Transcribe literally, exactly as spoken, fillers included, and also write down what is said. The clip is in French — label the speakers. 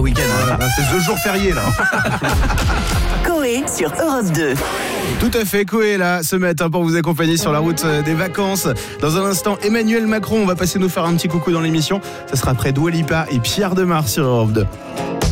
Speaker 1: week-end. Hein.
Speaker 2: Ah, c'est deux jours fériés là.
Speaker 3: Coé sur Europe deux.
Speaker 2: Tout à fait, Coé là ce matin pour vous accompagner sur la route des vacances. Dans un instant, Emmanuel Macron, on va passer nous faire un petit coucou dans l'émission. Ça sera après Dua Lipa et Pierre Demar sur Europe deux.